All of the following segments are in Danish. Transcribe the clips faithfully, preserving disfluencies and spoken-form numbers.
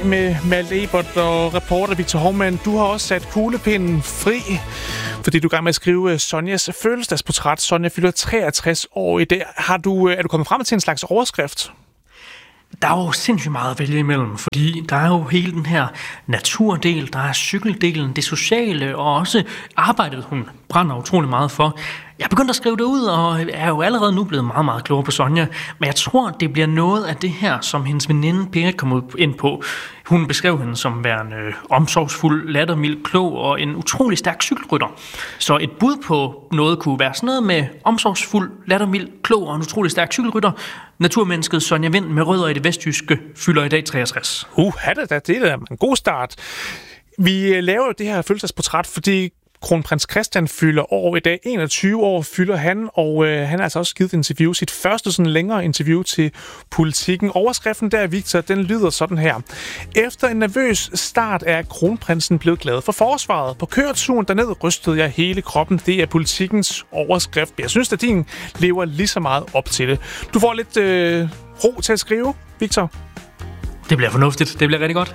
Med Malte Ebert og reporter Victor Hovmand. Du har også sat kuglepinden fri, fordi du er i gang med at skrive Sonjas fødselsdagsportræt. Sonja fylder treogtres år i dag. Har du, er du kommet frem til en slags overskrift? Der er jo sindssygt meget at vælge imellem, fordi der er jo hele den her naturdel, der er cykeldelen, det sociale og også arbejdet, hun brænder utrolig meget for. Jeg er begyndt at skrive det ud, og er jo allerede nu blevet meget, meget klogere på Sonja. Men jeg tror, det bliver noget af det her, som hendes veninde Berit kom ind på. Hun beskrev hende som værende omsorgsfuld, lattermild, klog og en utrolig stærk cykelrytter. Så et bud på noget kunne være sådan noget med omsorgsfuld, lattermild, klog og en utrolig stærk cykelrytter. Naturmennesket Sonja Vind med rødder i det vestjyske fylder i dag treogtres. Uh, det da, det er en god start. Vi laver jo det her fødselsdagsportræt, fordi kronprins Christian fylder år i dag. enogtyve år fylder han, og øh, han har altså også givet et interview, sit første sådan længere interview til Politikken. Overskriften der, Victor, den lyder sådan her. Efter en nervøs start er kronprinsen blevet glad for forsvaret. På køreturen derned rystede jeg hele kroppen. Det er Politikens overskrift. Jeg synes, at din lever lige så meget op til det. Du får lidt øh, ro til at skrive, Victor. Det bliver fornuftigt. Det bliver rigtig godt.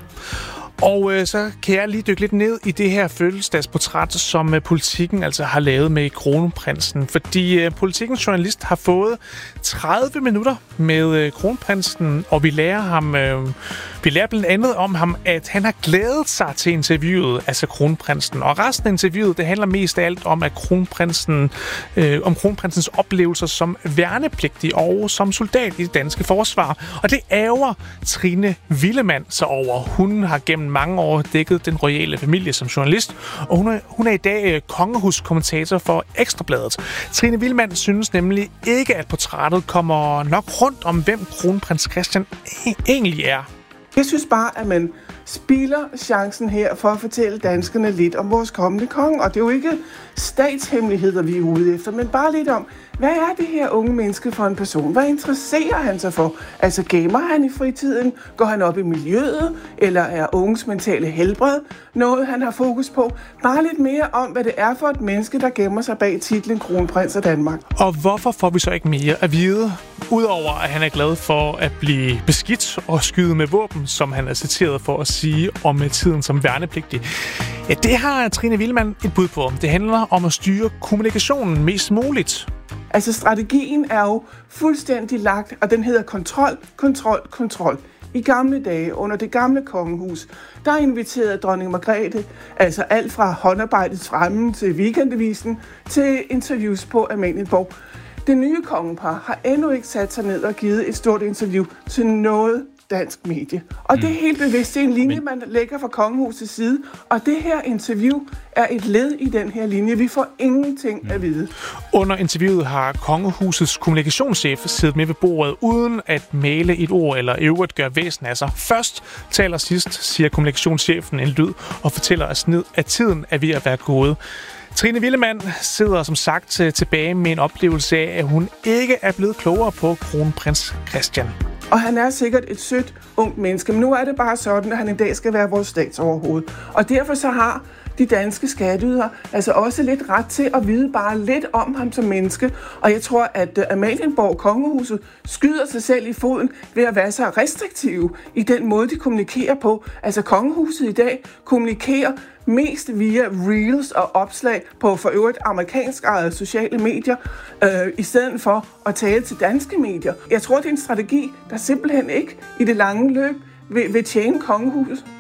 Og øh, så kan jeg lige dykke lidt ned i det her fødselsdagsportræt, som øh, Politikken altså har lavet med kronprinsen. Fordi øh, Politikens journalist har fået tredive minutter med øh, kronprinsen, og vi lærer ham, øh, vi lærer blandt andet om ham, at han har glædet sig til interviewet, altså kronprinsen. Og resten af interviewet, det handler mest af alt om, at kronprinsen, øh, om kronprinsens oplevelser som værnepligtig og som soldat i det danske forsvar. Og det ærger Trine Villemann så over. Hun har gennem mange år dækket den royale familie som journalist, og hun er, hun er i dag kongehuskommentator for Ekstra Bladet. Trine Villemann synes nemlig ikke, at portrættet kommer nok rundt om, hvem kronprins Christian egentlig er. Jeg synes bare, at man spilder chancen her for at fortælle danskerne lidt om vores kommende konge, og det er jo ikke statshemmeligheder, vi er ude efter, men bare lidt om, hvad er det her unge menneske for en person? Hvad interesserer han sig for? Altså gamer han i fritiden? Går han op i miljøet? Eller er unges mentale helbred noget, han har fokus på? Bare lidt mere om, hvad det er for et menneske, der gemmer sig bag titlen Kronprins af Danmark. Og hvorfor får vi så ikke mere at vide? Udover at han er glad for at blive beskidt og skyde med våben, som han er citeret for at sige om tiden som værnepligtig. Ja, det har Trine Villemann et bud på. Det handler om at styre kommunikationen mest muligt. Altså strategien er jo fuldstændig lagt, og den hedder kontrol, kontrol, kontrol. I gamle dage, under det gamle kongehus, der inviterede dronning Margrethe, altså alt fra håndarbejdets fremme til weekendavisen, til interviews på Amalienborg. Det nye kongepar har endnu ikke sat sig ned og givet et stort interview til noget dansk medie. Og det er helt bevidst, det er en linje, man lægger fra kongehusets side, og det her interview er et led i den her linje. Vi får ingenting at vide. Under interviewet har kongehusets kommunikationschef siddet med ved bordet, uden at male et ord eller øvrigt gøre væsen af sig. Først taler sidst, siger kommunikationschefen en lyd, og fortæller os ned, at tiden er ved at være gået. Trine Villemann sidder som sagt tilbage med en oplevelse af, at hun ikke er blevet klogere på kronprins Christian. Og han er sikkert et sødt, ungt menneske, men nu er det bare sådan, at han en dag skal være vores statsoverhoved. Og derfor så har de danske skatteydere altså også lidt ret til at vide bare lidt om ham som menneske. Og jeg tror, at Amalienborg, kongehuset, skyder sig selv i foden ved at være så restriktive i den måde, de kommunikerer på. Altså kongehuset i dag kommunikerer mest via reels og opslag på for øvrigt amerikansk ejede sociale medier, øh, i stedet for at tale til danske medier. Jeg tror, det er en strategi, der simpelthen ikke i det lange løb vil, vil tjene kongehuset.